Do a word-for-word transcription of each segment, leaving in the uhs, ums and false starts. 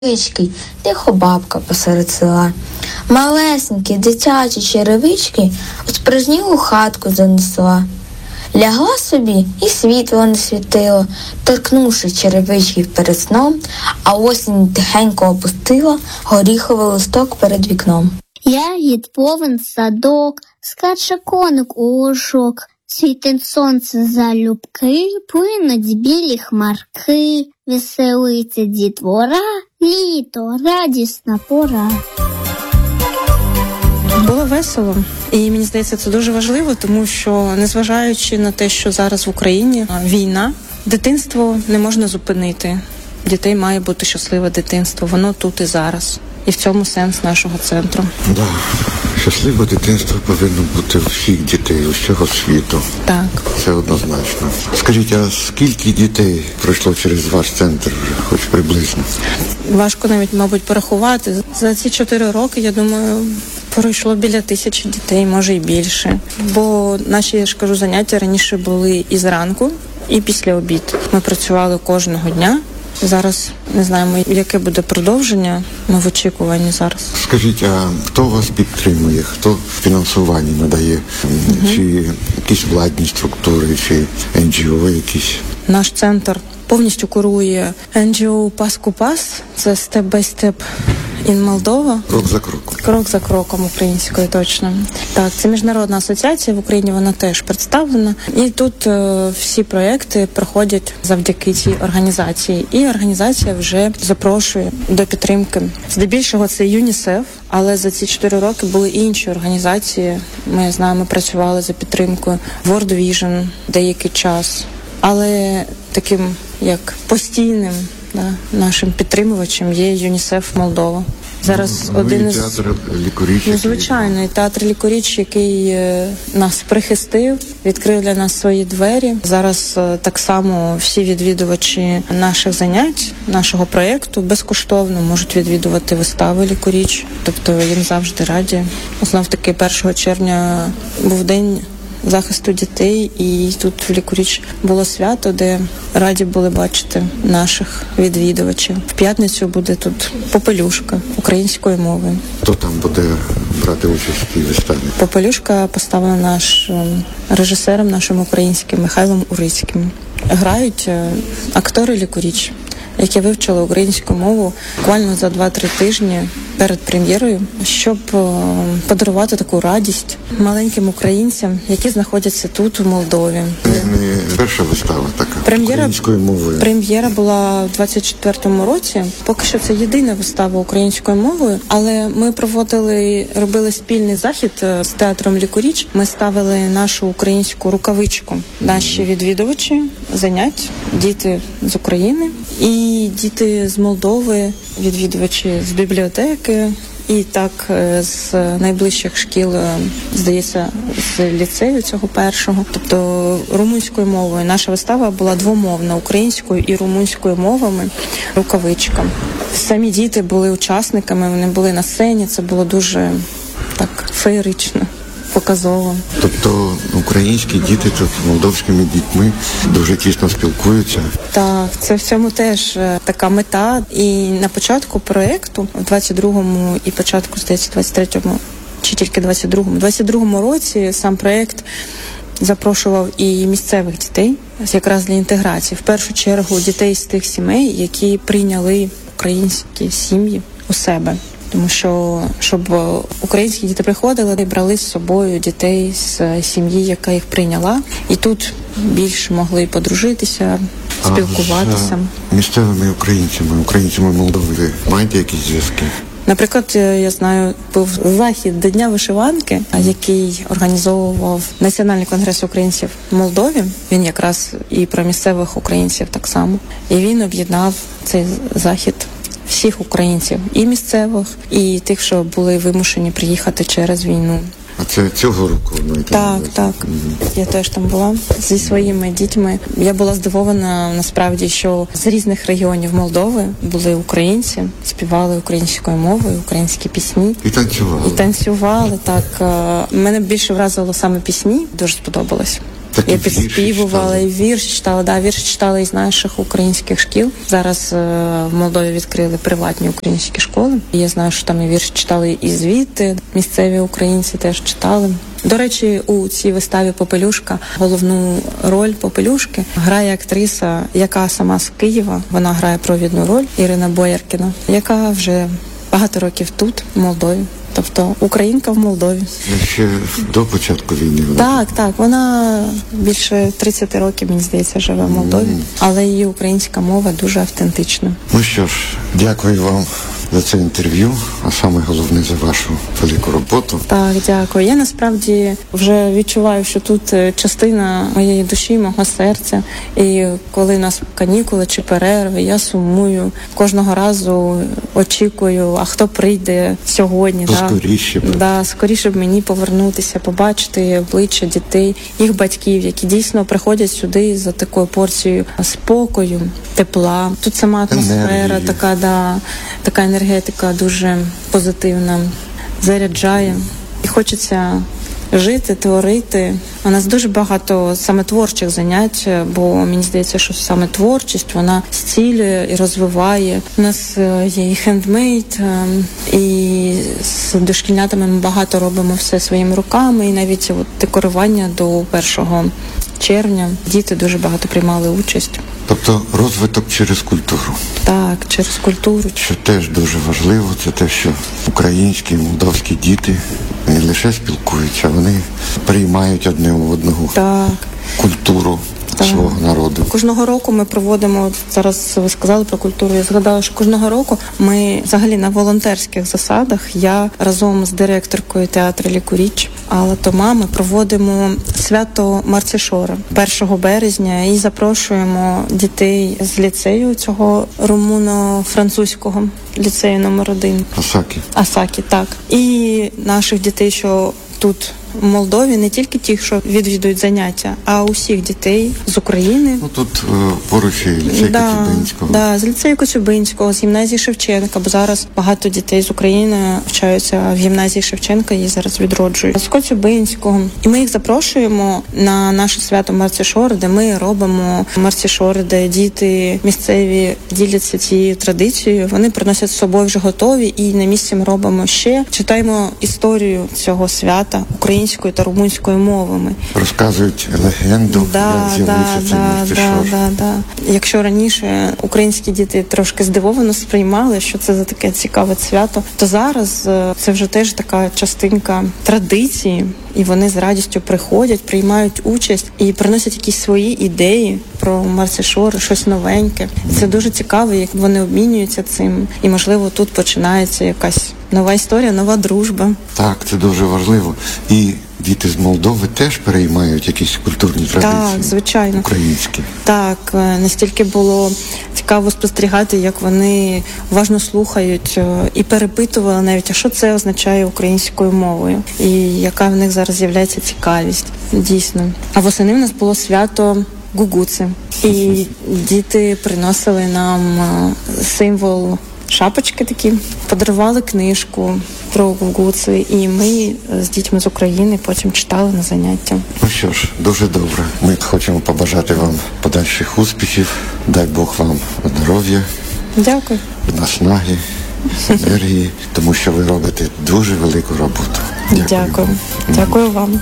Черевички, тихо бабка посеред села. Малесенькі дитячі черевички у спорожнілу хатку занесла. Лягла собі і світло не світило, торкнувши черевичків перед сном, а осінь тихенько опустила горіховий листок перед вікном. Ягід повен садок, скаче коник у лужок, світить сонце залюбки, плинуть білі хмарки, веселиться дітвора, літо, радісна пора. Було весело, і мені здається, це дуже важливо, тому що, незважаючи на те, що зараз в Україні війна, дитинство не можна зупинити. Дітей має бути щасливе дитинство, воно тут і зараз. І в цьому сенс нашого центру. Да, щасливе дитинство повинно бути у всіх дітей, усього світу. Так. Це однозначно. Скажіть, а скільки дітей пройшло через ваш центр, хоч приблизно? Важко навіть, мабуть, порахувати. За ці чотири роки, я думаю, пройшло біля тисячі дітей, може і більше. Бо наші, я ж кажу, заняття раніше були і зранку, і після обід. Ми працювали кожного дня. Зараз не знаємо, яке буде продовження, ми в очікуванні зараз. Скажіть, а хто вас підтримує, хто фінансування надає? Угу. Чи якісь владні структури, чи ен джі о якісь? Наш центр повністю курує ен джі о Пас-Купас, це степ-бай-степ ін Молдова. Крок за кроком. Крок за кроком українською, точно. Так, це міжнародна асоціація, в Україні вона теж представлена. І тут е, всі проекти проходять завдяки цій організації. І організація вже запрошує до підтримки. Здебільшого це ЮНІСЕФ, але за ці чотири роки були і інші організації. Ми знаємо, працювали за підтримкою World Vision деякий час. Але таким, як постійним, да, нашим підтримувачем є ЮНІСЕФ Молдова. Зараз ну, один із... театр Лікоріч. Ну, звичайно, і театр Лікоріч, який е, нас прихистив, відкрив для нас свої двері. Зараз е, так само всі відвідувачі наших занять, нашого проєкту безкоштовно можуть відвідувати вистави Лікоріч. Тобто їм завжди раді. Знов таки першого червня був день захисту дітей, і тут в Лікоріч було свято, де раді були бачити наших відвідувачів. В п'ятницю буде тут попелюшка українською мовою. Хто там буде брати участь в цій виставі? Попелюшка поставлена нашим режисером, нашим українським Михайлом Урицьким. Грають актори Лікоріч, які вивчили українську мову буквально за два-три тижні перед прем'єрою, щоб подарувати таку радість маленьким українцям, які знаходяться тут, у Молдові. Не, не перша вистава така, прем'єра, українською мовою. Прем'єра була в двадцять четвертому році. Поки що це єдина вистава українською мовою, але ми проводили, робили спільний захід з театром Лікоріч. Ми ставили нашу українську рукавичку. Наші відвідувачі занять, діти з України і діти з Молдови, відвідувачі з бібліотеки, і так з найближчих шкіл, здається, з ліцею цього першого. Тобто румунською мовою. Наша вистава була двомовна, українською і румунською мовами, рукавичка. Самі діти були учасниками, вони були на сцені, це було дуже так феєрично. Показово. Тобто українські діти тут з молдовськими дітьми дуже тісно спілкуються. Так, це в цьому теж така мета. І на початку проєкту, в двадцять другому і початку, здається, двадцять третьому, чи тільки двадцять другому, двадцять другому році сам проєкт запрошував і місцевих дітей, якраз для інтеграції. В першу чергу дітей з тих сімей, які прийняли українські сім'ї у себе. Тому що, щоб українські діти приходили і брали з собою дітей з сім'ї, яка їх прийняла. І тут більше могли подружитися, спілкуватися. А з місцевими українцями, українцями Молдови, ви маєте якісь зв'язки? Наприклад, я знаю, був захід до Дня вишиванки, який організовував Національний конгрес українців в Молдові. Він якраз і про місцевих українців так само. І він об'єднав цей захід всіх українців, і місцевих, і тих, що були вимушені приїхати через війну. А це цього року? Ну, так, так. Mm-hmm. Я теж там була зі своїми дітьми. Я була здивована, насправді, що з різних регіонів Молдови були українці, співали українською мовою, українські пісні. І танцювали. І танцювали, так. Мене більше вразило саме пісні, дуже сподобалось. Такі і вірші підспівували, читали? і вірші читали. Да, вірші читали із наших українських шкіл. Зараз е, в Молдові відкрили приватні українські школи. І я знаю, що там і вірші читали і звідти. Місцеві українці теж читали. До речі, у цій виставі «Попелюшка» головну роль Попелюшки грає актриса, яка сама з Києва. Вона грає провідну роль, Ірина Бояркіна, яка вже багато років тут, в Молдові. Тобто українка в Молдові. Ще до початку війни. вона Так, так. Вона більше тридцять років, мені здається, живе в Молдові. Але її українська мова дуже автентична. Ну що ж, дякую вам за це інтерв'ю, а саме головне за вашу велику роботу. Так, дякую. Я насправді вже відчуваю, що тут частина моєї душі, мого серця. І коли у нас канікули чи перерви, я сумую. Кожного разу очікую, а хто прийде сьогодні. То да? скоріше б. Да, скоріше б мені повернутися, побачити обличчя дітей, їх батьків, які дійсно приходять сюди за такою порцією спокою, тепла. Тут сама атмосфера Енергії. така, да, така енергетика дуже позитивна, заряджає. І хочеться жити, творити. У нас дуже багато саме творчих занять, бо мені здається, що саме творчість, вона зцілює і розвиває. У нас є і хендмейд, і з дошкільнятами ми багато робимо все своїми руками, і навіть от декорування до першого червня. Діти дуже багато приймали участь. Тобто розвиток через культуру. Так, через культуру. Що теж дуже важливо, це те, що українські і молдовські діти не лише спілкуються, вони приймають одне у одного Так. культуру Так. свого народу. Кожного року ми проводимо, от зараз ви сказали про культуру, я згадала, що кожного року ми взагалі на волонтерських засадах, я разом з директоркою театру Лікуріч Алла Тома, ми проводимо свято Марцішора першого березня і запрошуємо дітей з ліцею цього румуно-французького ліцею номер один. Асакі. Асакі, так. І наших дітей, що тут в Молдові, не тільки ті, що відвідують заняття, а усіх дітей з України. Ну тут е, поруч і ліцей Да, Коцюбинського. да, з ліцею Коцюбинського, з гімназії Шевченка, бо зараз багато дітей з України вчаються в гімназії Шевченка, її зараз відроджують. З Коцюбинського. І ми їх запрошуємо на наше свято Марцішори, де ми робимо марцішори, де діти місцеві діляться цією традицією. Вони приносять з собою вже готові, і на місці ми робимо ще. Читаємо історію цього свята українською та румунською мовами. Розказують легенду, Да, як да, з'явився цей да, Марцішор. да, да, да. Якщо раніше українські діти трошки здивовано сприймали, що це за таке цікаве свято, то зараз е, це вже теж така частинка традиції, і вони з радістю приходять, приймають участь і приносять якісь свої ідеї про Марцішори, щось новеньке. І це дуже цікаво, як вони обмінюються цим, і можливо тут починається якась нова історія, нова дружба. Так, це дуже важливо. І діти з Молдови теж переймають якісь культурні традиції. Так, звичайно. Українські. Так, е, настільки було цікаво спостерігати, як вони уважно слухають е, і перепитували навіть, а що це означає українською мовою, і яка в них зараз з'являється цікавість. Дійсно. А восени в нас було свято Гугуци. І діти приносили нам е, символ шапочки такі, подарували книжку про Гугуци, і ми з дітьми з України потім читали на заняття. Ну що ж, дуже добре. Ми хочемо побажати вам подальших успіхів. Дай Бог вам здоров'я, Дякую. наснаги, енергії, тому що ви робите дуже велику роботу. Дякую. Дякую вам.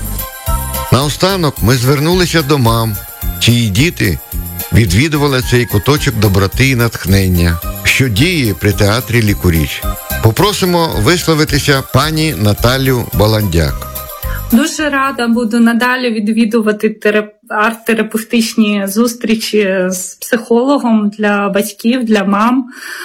Наостанок ми звернулися до мам, чиї діти відвідували цей куточок доброти і натхнення, що діє при театрі Лікуріч. Попросимо висловитися пані Наталю Баландяк. Дуже рада буду надалі відвідувати терап... арт-терапевтичні зустрічі з психологом для батьків, для мам.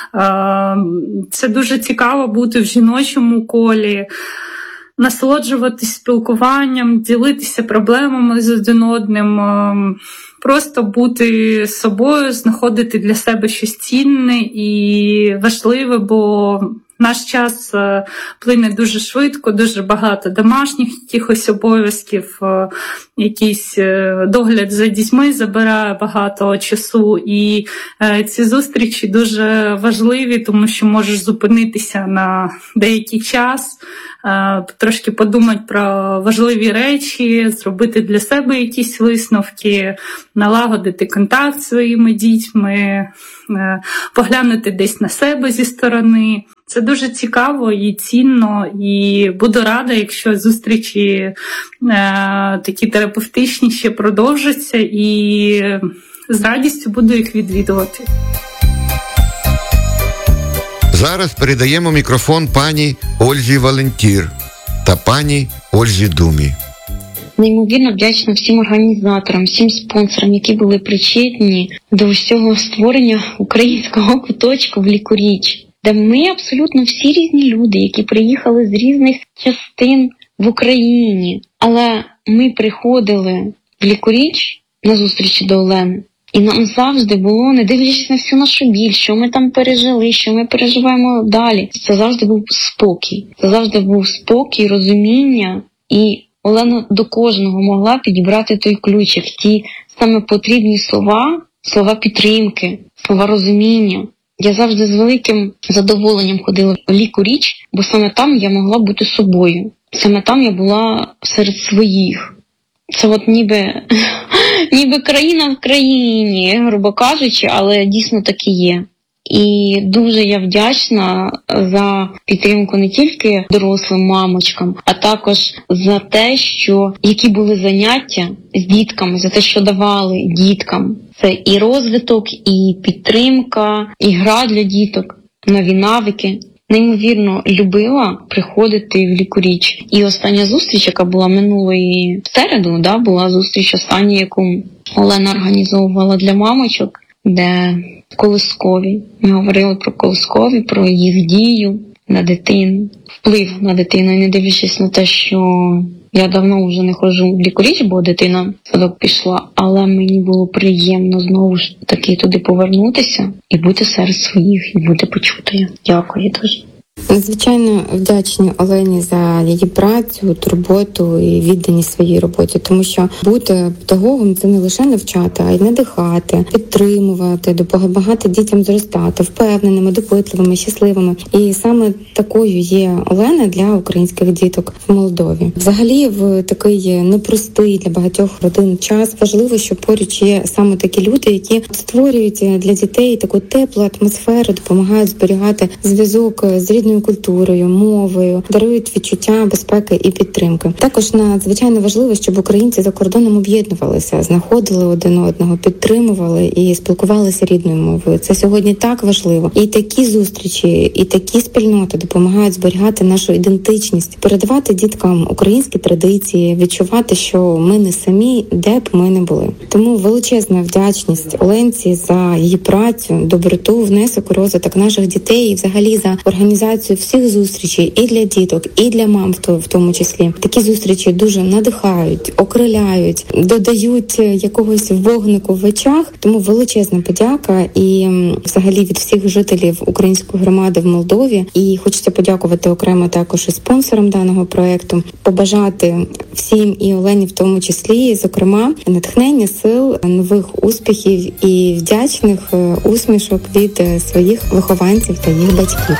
Це дуже цікаво бути в жіночому колі, насолоджуватись спілкуванням, ділитися проблемами з один одним, просто бути собою, знаходити для себе щось цінне і важливе, бо Наш час е, плине дуже швидко, дуже багато домашніх якихось обов'язків, е, якийсь е, догляд за дітьми забирає багато часу. І е, ці зустрічі дуже важливі, тому що можеш зупинитися на деякий час, е, трошки подумати про важливі речі, зробити для себе якісь висновки, налагодити контакт зі своїми дітьми, е, поглянути десь на себе зі сторони. Це дуже цікаво і цінно, і буду рада, якщо зустрічі е, такі терапевтичні ще продовжаться, і з радістю буду їх відвідувати. Зараз передаємо мікрофон пані Ользі Валентір та пані Ользі Думі. Неймовірно вдячна всім організаторам, всім спонсорам, які були причетні до всього створення українського куточку в Лікуріч, де ми абсолютно всі різні люди, які приїхали з різних частин в Україні. Але ми приходили в Лікуріч на зустрічі до Олени, і нам завжди було, не дивлячись на всю нашу біль, що ми там пережили, що ми переживаємо далі. Це завжди був спокій. Це завжди був спокій, розуміння, і Олена до кожного могла підібрати той ключик, ті саме потрібні слова, слова підтримки, слова розуміння. Я завжди з великим задоволенням ходила в Лікуріч, бо саме там я могла бути собою. Саме там я була серед своїх. Це от ніби, ніби країна в країні, грубо кажучи, але дійсно так і є. І дуже я вдячна за підтримку не тільки дорослим мамочкам, а також за те, що які були заняття з дітками, за те, що давали діткам. Це і розвиток, і підтримка, і гра для діток, нові навики. Неймовірно любила приходити в Лікуріч. І остання зустріч, яка була минулої середу, да, була зустріч остання, яку Олена організовувала для мамочок, де колискові. Ми говорили про колискові, про їх дію на дитину, вплив на дитину. І не дивлячись на те, що я давно вже не ходжу в Лікуріч, бо дитина в садок пішла, але мені було приємно знову ж таки туди повернутися і бути серед своїх, і бути почутою. Дякую дуже. Надзвичайно вдячні Олені за її працю, турботу і відданість своїй роботі, тому що бути педагогом – це не лише навчати, а й надихати, підтримувати, допомагати дітям зростати впевненими, допитливими, щасливими. І саме такою є Олена для українських діток в Молдові. Взагалі, в такий непростий для багатьох родин час важливо, що поруч є саме такі люди, які створюють для дітей таку теплу атмосферу, допомагають зберігати зв'язок з рідною культурою, мовою, дарують відчуття безпеки і підтримки. Також надзвичайно важливо, щоб українці за кордоном об'єднувалися, знаходили один одного, підтримували і спілкувалися рідною мовою. Це сьогодні так важливо. І такі зустрічі, і такі спільноти допомагають зберігати нашу ідентичність, передавати діткам українські традиції, відчувати, що ми не самі, де б ми не були. Тому величезна вдячність Оленці за її працю, доброту, внесок у розвиток наших дітей і взагалі за організацію всіх зустрічей і для діток, і для мам в тому числі. Такі зустрічі дуже надихають, окриляють, додають якогось вогнику в очах. Тому величезна подяка і взагалі від всіх жителів української громади в Молдові. І хочеться подякувати окремо також і спонсорам даного проекту, побажати всім і Олені в тому числі, зокрема, натхнення, сил, нових успіхів і вдячних усмішок від своїх вихованців та їх батьків.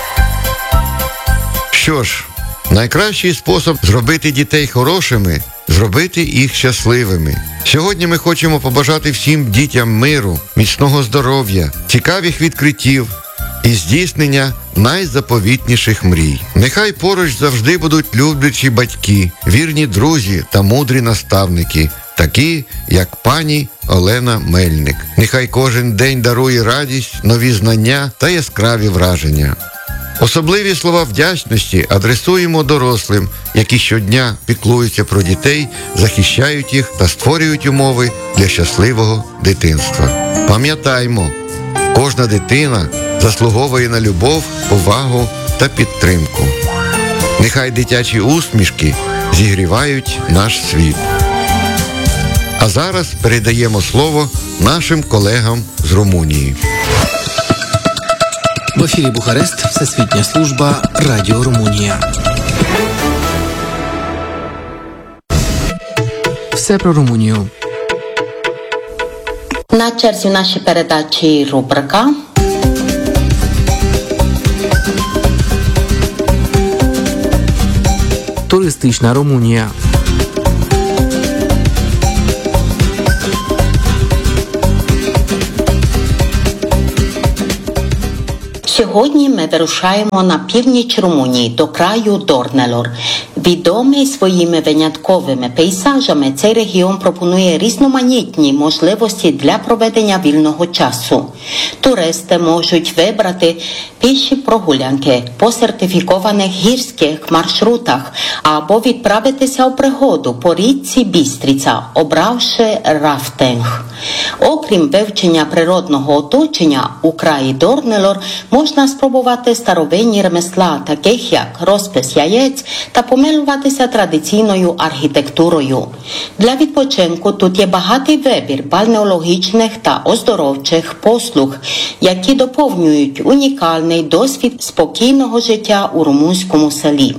Що ж, найкращий спосіб зробити дітей хорошими – зробити їх щасливими. Сьогодні ми хочемо побажати всім дітям миру, міцного здоров'я, цікавих відкриттів і здійснення найзаповітніших мрій. Нехай поруч завжди будуть люблячі батьки, вірні друзі та мудрі наставники, такі, як пані Олена Мельник. Нехай кожен день дарує радість, нові знання та яскраві враження. Особливі слова вдячності адресуємо дорослим, які щодня піклуються про дітей, захищають їх та створюють умови для щасливого дитинства. Пам'ятаймо, кожна дитина заслуговує на любов, повагу та підтримку. Нехай дитячі усмішки зігрівають наш світ. А зараз передаємо слово нашим колегам з Румунії. В ефірі Бухарест, Всесвітня служба Радіо Румунія. Все про Румунію. На черзі в нашій передачі рубрика Туристична Румунія. Сьогодні ми вирушаємо на північ Румунії, до краю Дорнелор. Відомий своїми винятковими пейзажами, цей регіон пропонує різноманітні можливості для проведення вільного часу. Туристи можуть вибрати піші прогулянки по сертифікованих гірських маршрутах або відправитися у пригоду по річці Бістриця, обравши рафтинг. Окрім вивчення природного оточення, у краї Дорнелор можна спробувати старовинні ремесла, таких як розпис яєць, та помилуватися традиційною архітектурою. Для відпочинку тут є багатий вибір бальнеологічних та оздоровчих послуг, які доповнюють унікальний досвід спокійного життя у румунському селі.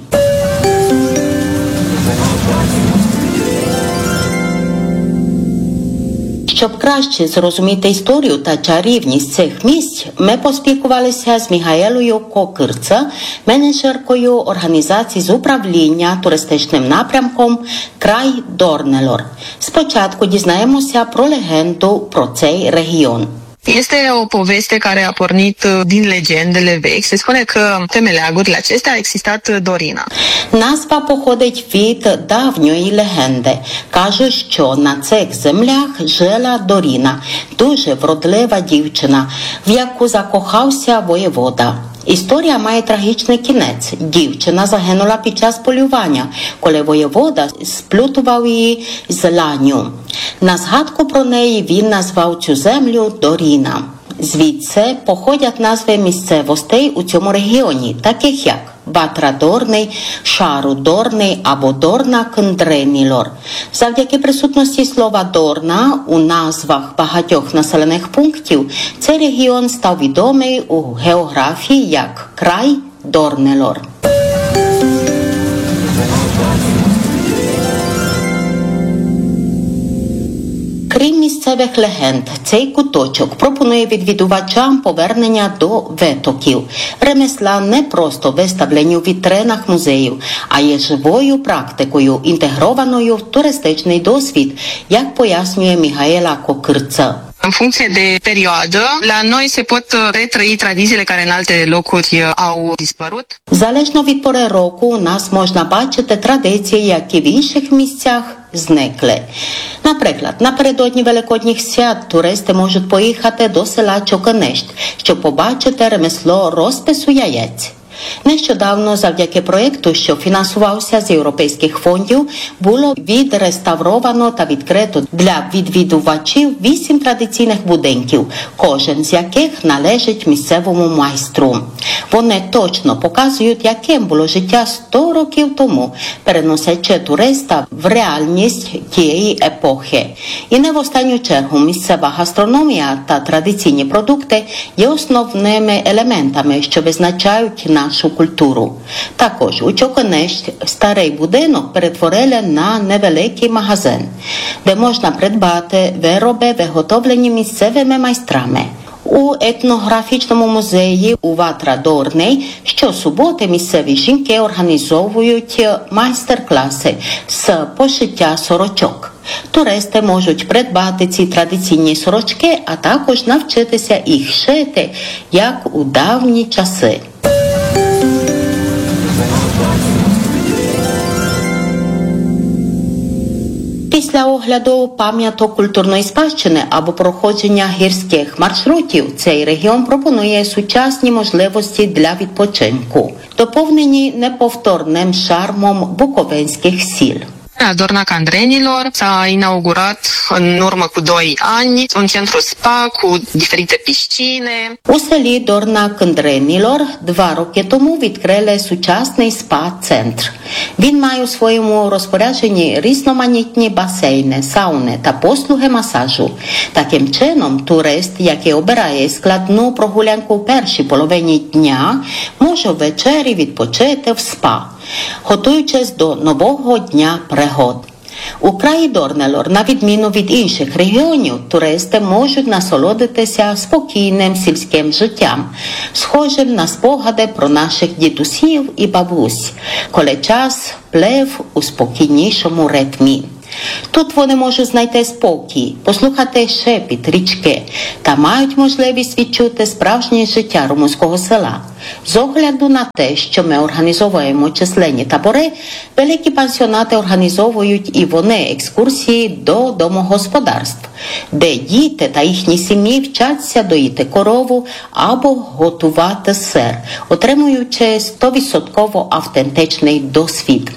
Щоб краще зрозуміти історію та чарівність цих місць, ми поспілкувалися з Міхаелою Кокирца, менеджеркою організації з управління туристичним напрямком «Край Дорнелор». Спочатку дізнаємося про легенду про цей регіон. Este o poveste care a pornit din legendele vechi. Se spune că temeleagurile acestea a existat Dorina. Назва походить від давньої легенди. Кажуть, що на цих землях жила Доріна, дуже вродлива дівчина, в яку закохався воєвода. Історія має трагічний кінець. Дівчина загинула під час полювання, коли воєвода сплютував її з ланю. На згадку про неї він назвав цю землю Доріна. Звідси походять назви місцевостей у цьому регіоні, таких як Ватра Дорний, Шару Дорний або Дорна Кендренілор. Завдяки присутності слова «Дорна» у назвах багатьох населених пунктів, цей регіон став відомий у географії як край Дорнелор. Крім місцевих легенд, цей куточок пропонує відвідувачам повернення до витоків. Ремесла не просто виставлені у вітринах музеїв, а є живою практикою, інтегрованою в туристичний досвід, як пояснює Міхаела Кокирца. În funcție de perioadă, la noi se pot retrăi tradițiile care în alte locuri au dispărut. Залежно від пори року у нас можна бачити традиції, які в інших місцях зникли. Наприклад, напередодні Великодніх свят туристи можуть поїхати до села Чоканешт, щоб побачити ремесло розпису яєць. Нещодавно, завдяки проєкту, що фінансувався з європейських фондів, було відреставровано та відкрито для відвідувачів вісім традиційних будинків, кожен з яких належить місцевому майстру. Вони точно показують, яким було життя сто років тому, переносячи туриста в реальність тієї епохи. І не в останню чергу місцева гастрономія та традиційні продукти є основними елементами, що визначають нашу культуру. Також у Чоканешт старий будинок перетворили на невеликий магазин, де можна придбати вироби, виготовлені місцевими майстрами. У етнографічному музеї у Ватра Дорний щосуботи місцеві жінки організовують майстер-класи з пошиття сорочок. Туристи можуть придбати ці традиційні сорочки, а також навчитися їх шити, як у давні часи. Після огляду пам'яток культурної спадщини або проходження гірських маршрутів цей регіон пропонує сучасні можливості для відпочинку, доповнені неповторним шармом буковинських сіл. Dorna Candrenilor s-a inaugurat în urmă cu doi ani un centru spa cu diferite piscine. У селі Дорна Кендренілор два роки тому відкрили сучасний спа-центр. Він має у своєму розпорядженні різноманітні басейни, сауни та послуги масажу. Таким чином, турист, який обирає складну прогулянку в першій половині дня, може ввечері відпочити в спа, готуючись до нового дня пригод. У краї Дорнелор, на відміну від інших регіонів, туристи можуть насолодитися спокійним сільським життям, схожим на спогади про наших дідусів і бабусь, коли час плив у спокійнішому ритмі. Тут вони можуть знайти спокій, послухати шепіт річки та мають можливість відчути справжнє життя румунського села. З огляду на те, що ми організовуємо численні табори, великі пансіонати організовують і вони екскурсії до домогосподарств, де діти та їхні сім'ї вчаться доїти корову або готувати сир, отримуючи сто відсотків автентичний досвід.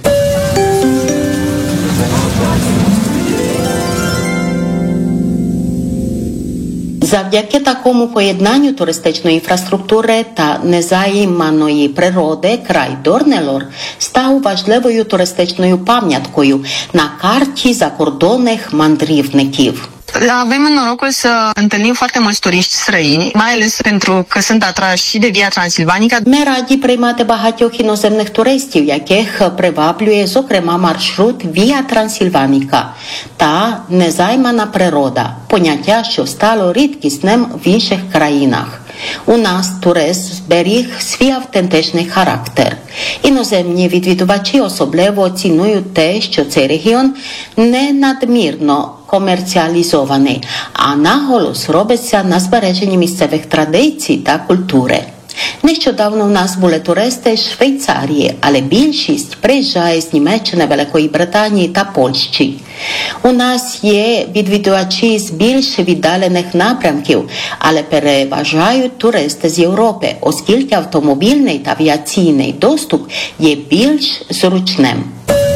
Завдяки такому поєднанню туристичної інфраструктури та незайманої природи край Дорнелор став важливою туристичною пам'яткою на карті закордонних мандрівників. Avem norocul să întâlnim foarte mulți turiști străini, mai ales pentru că sunt atrași și de Via Transilvanica. Ми раді приймати багатьох іноземних туристів, яких приваблює, зокрема, маршрут Віа Трансильваніка та незаймана природа, поняття, що стало рідкісним в інших країнах. У нас турист зберіг свій автентичний характер. Іноземні відвідувачі особливо цінують те, що цей регіон не надмірно комерціалізований, а наголос робиться на збереженні місцевих традицій та культури. Нещодавно в нас були туристи з Швейцарії, але більшість приїжджає з Німеччини, Великої Британії та Польщі. У нас є відвідувачі з більш віддалених напрямків, але переважають туристи з Європи, оскільки автомобільний та авіаційний доступ є більш зручним.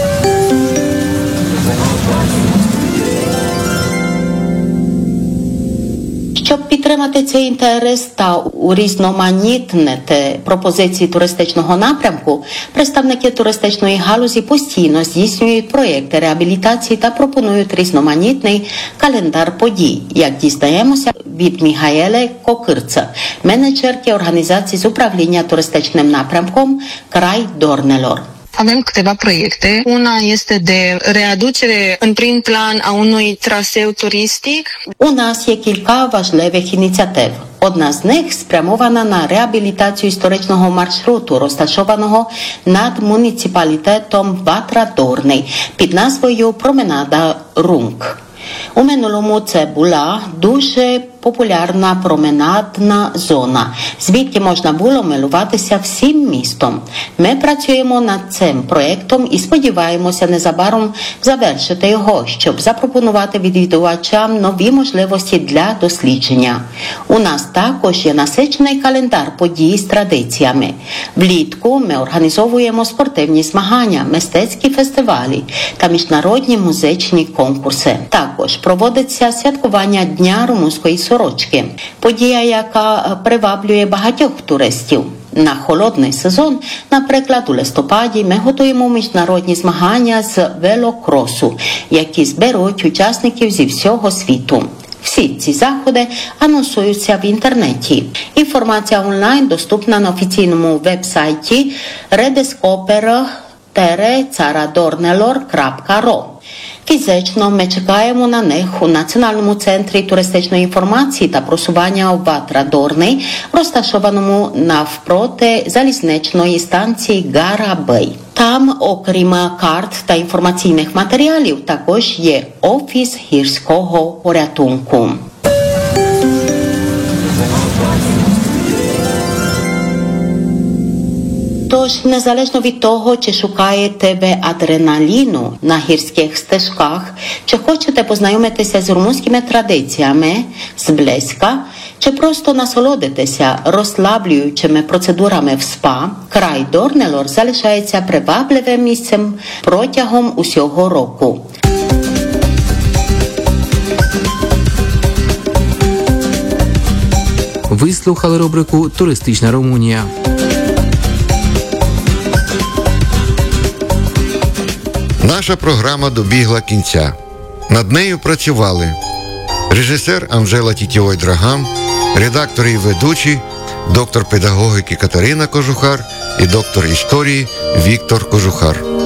Щоб підтримати цей інтерес та урізноманітнити пропозиції туристичного напрямку, представники туристичної галузі постійно здійснюють проєкти реабілітації та пропонують різноманітний календар подій, як дізнаємося від Мігаєли Кокирца, менеджерки організації з управління туристичним напрямком «Край Дорнелор». Avem câteva proiecte. Una este de readucere în prim plan a unui traseu turistic. У нас є кілька важливих ініціатив. Одна з них спрямована на реабілітацію історичного маршруту, розташованого над муніципалітетом Ватра Дорний під назвою Променада Рунг. У минулому це була дуже популярна променадна зона, звідки можна було милуватися всім містом. Ми працюємо над цим проєктом і сподіваємося незабаром завершити його, щоб запропонувати відвідувачам нові можливості для дослідження. У нас також є насичений календар подій з традиціями. Влітку ми організовуємо спортивні змагання, мистецькі фестивалі та міжнародні музичні конкурси. Також проводиться святкування Дня румунської сорочки, подія, яка приваблює багатьох туристів. На холодний сезон, наприклад, у листопаді, ми готуємо міжнародні змагання з велокросу, які зберуть учасників зі всього світу. Всі ці заходи анонсуються в інтернеті. Інформація онлайн доступна на офіційному веб-сайті redescoperă țara dornelor крапка ро. Фізично ми чекаємо на них у Національному центрі туристичної інформації та просування Ватра Дорний, розташованому навпроти залізничної станції Гара Бей. Там, окрім карт та інформаційних матеріалів, також є офіс гірського порятунку. Тож, незалежно від того, чи шукаєте ви адреналіну на гірських стежках, чи хочете познайомитися з румунськими традиціями зблизька, чи просто насолодитися розслаблюючими процедурами в спа, край Дорнелор залишається привабливим місцем протягом усього року. Ви слухали рубрику «Туристична Румунія». Наша програма добігла кінця. Над нею працювали режисер Анжела Тітєвой-Драган, редактор і ведучий, доктор педагогіки Катерина Кожухар і доктор історії Віктор Кожухар.